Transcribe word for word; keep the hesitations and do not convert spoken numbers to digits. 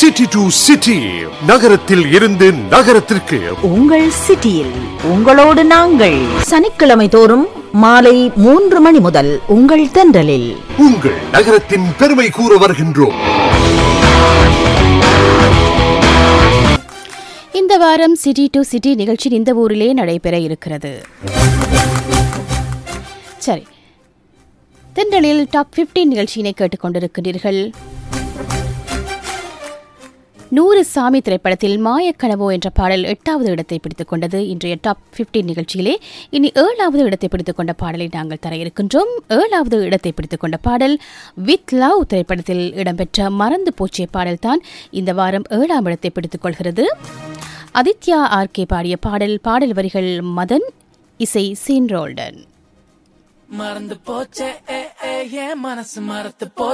City to city, நகரத்தில் இருந்து நகரத்திற்கு. உங்கள் சிட்டியில் உங்களோடு நாங்கள். சனிக்கிழமை தோறும் மாலை மூன்று மணி முதல் உங்கள் தென்றலில் உங்கள் நகரத்தின் பெருமை கூற வருகின்றோம். இந்த வாரம் சிட்டி டு சிட்டி நிகழ்ச்சி இந்த ஊரிலே நடைபெற இருக்கிறது. சரி, தென்றலில் டாப் பதினைந்து நிகழ்ச்சியினை கேட்டுக்கொண்டிருக்கிறீர்கள். நூறு சாமி திரைப்படத்தில் மாயக்கனவோ என்ற பாடல் எட்டாவது இடத்தை பிடித்துக் கொண்டது. இன்றைய டாப் பதினைந்து நிகழ்ச்சியிலே இனி ஏழாவது இடத்தை பிடித்துக் கொண்ட பாடலை நாங்கள் தர இருக்கின்றோம். ஏழாவது இடத்தை பிடித்துக் கொண்ட பாடல் வித் லவ் திரைப்படத்தில் இடம்பெற்ற மறந்து போச்சிய பாடல் தான் இந்த வாரம் ஏழாம் இடத்தை பிடித்துக் கொள்கிறது. ஆதித்யா ஆர்கே பாடிய பாடல். பாடல் வரிகள் மதன், இசை சீன் ரோல்டன். மறந்து போச்சே மனசு மறந்து போ